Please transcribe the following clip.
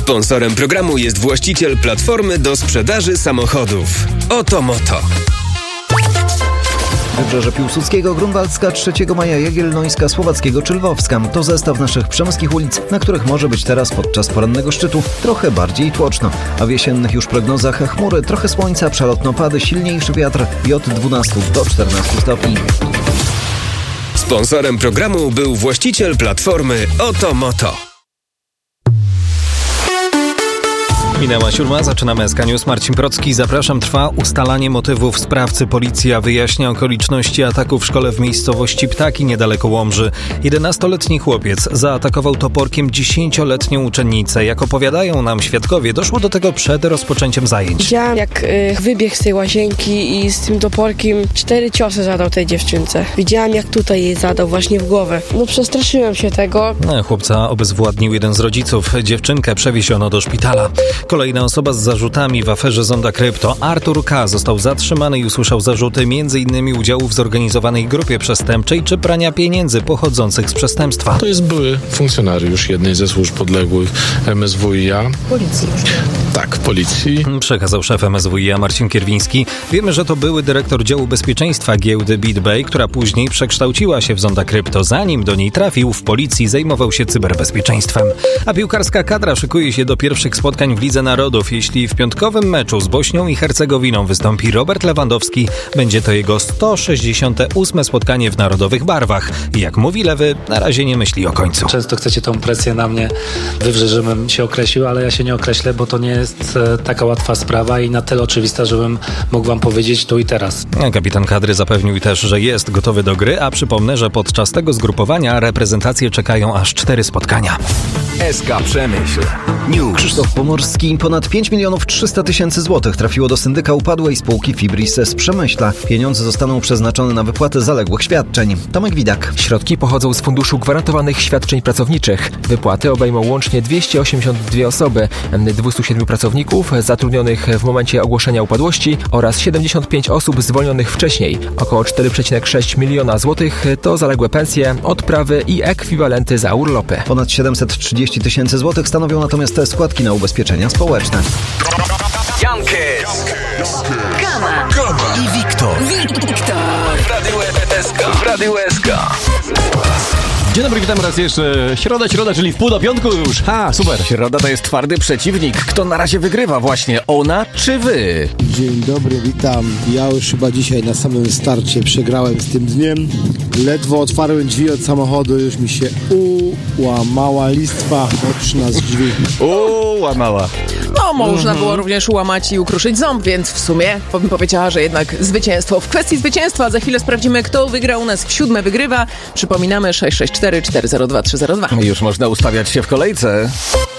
Sponsorem programu jest właściciel platformy do sprzedaży samochodów. Oto Moto. Wybrzeże Piłsudskiego, Grunwaldzka, 3 Maja, Jagiellońska, Słowackiego czy Lwowska. To zestaw naszych przemyskich ulic, na których może być teraz podczas porannego szczytu trochę bardziej tłoczno. A w jesiennych już prognozach chmury, trochę słońca, przelotnopady, silniejszy wiatr i od 12 do 14 stopni. Sponsorem programu był właściciel platformy Oto Moto. Minęła 7, zaczynamy SK News. Marcin Procki, zapraszam. Trwa ustalanie motywów sprawcy. Policja wyjaśnia okoliczności ataku w szkole w miejscowości Ptaki niedaleko Łomży. 11-letni chłopiec zaatakował toporkiem 10-letnią uczennicę. Jak opowiadają nam świadkowie, doszło do tego przed rozpoczęciem zajęć. Widziałam, jak wybiegł z tej łazienki i z tym toporkiem 4 ciosy zadał tej dziewczynce. Widziałam, jak tutaj jej zadał, właśnie w głowę. Przestraszyłem się tego. Chłopca obezwładnił jeden z rodziców. Dziewczynkę przewieziono do szpitala. Kolejna osoba z zarzutami w aferze Zonda Krypto. Artur K. został zatrzymany i usłyszał zarzuty m.in. udziału w zorganizowanej grupie przestępczej czy prania pieniędzy pochodzących z przestępstwa. To jest były funkcjonariusz jednej ze służb podległych MSWiA. Policji już. Tak, policji. Przekazał szef MSWiA Marcin Kierwiński. Wiemy, że to były dyrektor działu bezpieczeństwa giełdy BitBay, która później przekształciła się w Zonda Krypto. Zanim do niej trafił, w policji zajmował się cyberbezpieczeństwem. A piłkarska kadra szykuje się do pierwszych spotkań w Lidze Narodów. Jeśli w piątkowym meczu z Bośnią i Hercegowiną wystąpi Robert Lewandowski, będzie to jego 168. spotkanie w narodowych barwach. I jak mówi Lewy, na razie nie myśli o końcu. Często chcecie tą presję na mnie wywrzeć, żebym się określił, ale ja się nie określę, bo to nie jest taka łatwa sprawa i na tyle oczywista, żebym mógł wam powiedzieć tu i teraz. Kapitan kadry zapewnił też, że jest gotowy do gry, a przypomnę, że podczas tego zgrupowania reprezentacje czekają aż 4 spotkania. SK Przemyśl News. Krzysztof Pomorski. Ponad 5 300 000 złotych trafiło do syndyka upadłej spółki Fibris z Przemyśla. Pieniądze zostaną przeznaczone na wypłatę zaległych świadczeń. Tomek Widak. Środki pochodzą z Funduszu Gwarantowanych Świadczeń Pracowniczych. Wypłaty obejmą łącznie 282 osoby, 207 pracowników zatrudnionych w momencie ogłoszenia upadłości oraz 75 osób zwolnionych wcześniej. Około 4,6 miliona złotych to zaległe pensje, odprawy i ekwiwalenty za urlopy. Ponad 730 000 złotych stanowią natomiast te składki na ubezpieczenia społeczne. Jankes, Gama i Wiktor. W Radiu SK. Dzień dobry, witam raz jeszcze. Środa, czyli w pół do piątku już. Super. Środa to jest twardy przeciwnik. Kto na razie wygrywa właśnie? Ona czy wy? Dzień dobry, witam. Ja już chyba dzisiaj na samym starcie przegrałem z tym dniem. Ledwo otwarłem drzwi od samochodu, już mi się ułamała listwa boczna z drzwi. Ułamała. Można było również ułamać i ukruszyć ząb, więc w sumie bym powiedziała, że jednak zwycięstwo. W kwestii zwycięstwa za chwilę sprawdzimy, kto wygra u nas w 7. wygrywa. Przypominamy 664 402 302. Już można ustawiać się w kolejce.